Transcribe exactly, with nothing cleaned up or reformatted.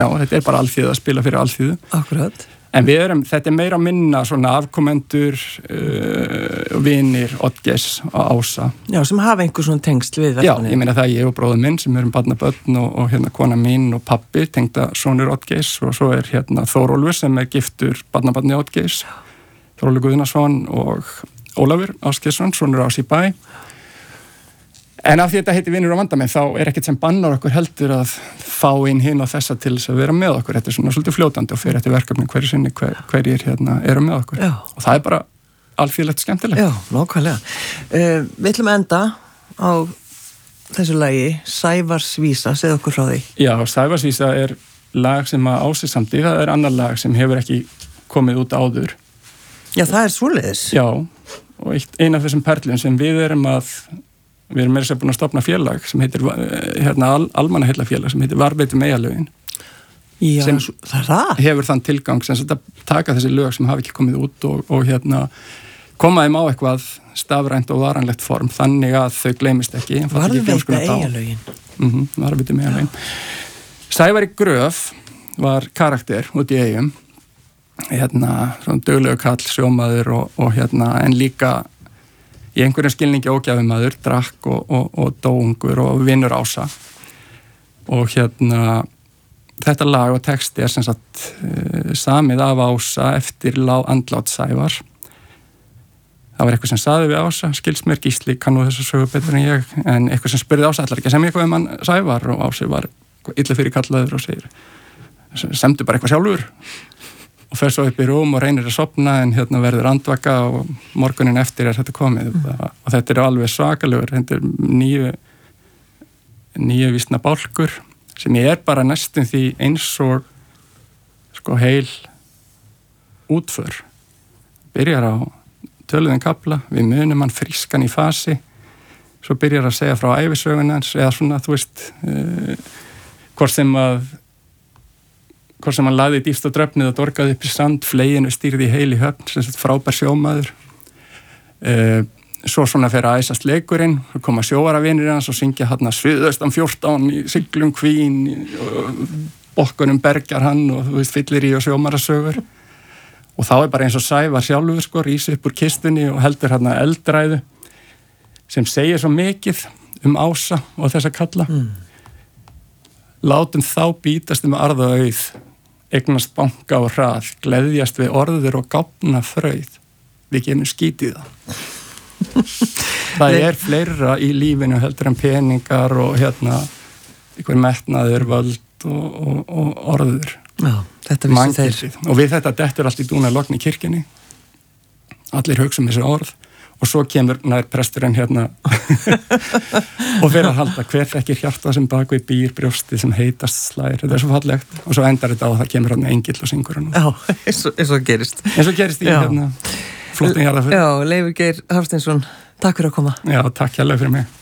Já, þetta er bara alþýða að spila fyrir alþýðu. Akkurat. En við erum, þetta er meira að minna svona afkomendur, uh, vinir, Oddgeirs og Ása. Já, sem hafa einhver svona tengsl við verkefni. Já, ég meina það ég og bróður minn sem erum barnabörn og, og hérna kona mín og pabbi, tengda sonur Oddgeirs og svo er hérna Þórólfur sem er giftur barnabarni Oddgeirs, Þórólfur Guðnason og Ólafur Ásgeirsson, sonur Ási í Bæ. En af því þetta heitir vinir og vandamenn, þá er ekkert sem bannar okkur heldur að fá inn hinn og þessa til þess að vera með okkur. Þetta er svona svolítið fljótandi og fyrir þetta verkefni hverju sinni hver, hverjir hérna eru með okkur. Já. Og það er bara alþýðlegt skemmtilegt. Já, nákvæmlega. Uh, við ætlum að enda á þessu lagi, Sævarsvísa, segð okkur frá því. Já, Sævarsvísa er lag sem að Ási samdi, það er annar lag sem hefur ekki komið út áður. Já, það er svoleiðis. Já, og eitt, ein af þessum perlum sem við erum að Við erum meira sér búin að stofna félag sem heitir, hérna, al, almannaheillafélag sem heitir Varðveitum Eyjalögin. Já, sem það er það. Hefur þann tilgang sem að taka þessi lög sem hafa ekki komið út og, og hérna, koma þeim á eitthvað stafrænt og varanlegt form, þannig að þau gleymist ekki. Varðveita Eyjalögin. Mhm, Varðveitum Eyjalögin. Sævari Gröf var karakter út í Eyjum, hérna, svona duglegur kall, sjómaður og, og hérna, en líka í einhverjum skilningi ógjafumaður, drakk og, og, og dóungur og vinnur Ása. Og hérna, þetta lag og texti er sem sagt uh, samið af Ása eftir andlát Sævar. Það var eitthvað sem saði við Ása, skilst mér Gísli, kann nú þessu sögu betur en ég, en eitthvað sem spurði Ása, ætlar ekki að semja eitthvað um hann Sævar og Ási var illa fyrir kallaður og segir, semdu bara eitthvað sjálfur. Og fer svo upp í rúm og reynir að sofna en hérna verður andvaka og morgunin eftir er þetta komið. Mm. Og þetta er alveg svakalegur, þetta er nýju, nýju vísna bálkur sem ég er bara næstum því eins og sko heil útför. Byrjar á töluðin kafla, við munum hann frískan í fasi, svo byrjar að segja frá ævisögun hans eða svona, þú veist, uh, hvort sem að hvort sem hann laði dýpst á dröfnið og dorgaði upp í sand, fleginu stýrði í heil í höfn, sem sagt frábær sjómaður. Uh, svo svona fer að æsast leikurinn, koma sjóaravinir hans og syngja hann að Suðaustan fjórtán í siglum Kvín, og bokkunum bergar hann og þú veist, fyllir í og sjómarasögur. Og þá er bara eins og Sævar sjálfur, sko, rísi upp úr kistunni og heldur hann að eldræðu sem segir svo mikið um Ása og þessa kalla. Mm. Látum þá bítast um arð og auð, eignast banka og hrað, gleðjast við orður og gáfna frauð. Við gemum skítið það. Það er fleira í lífinu heldur en peningar og hérna einhver metnaður, völd og, og, og orður. Já, þetta vissi þeir. Og við þetta dettur allt í dúna logn í kirkjunni. Allir hugsa um þessi orð. Og svo kemur nær presturinn hérna og fyrir að halda hver þekkir hjarta sem bak við býr brjóstið sem heitast slær. Þetta er svo fallegt. Og svo endar þetta á að það kemur hann engill og syngur hann. Já, eins og, eins og gerist. Eins og gerist í hérna flottin jarðaför. Já, Leifur Geir Hafsteinsson, takk fyrir að koma. Já, takk hérlega fyrir mig.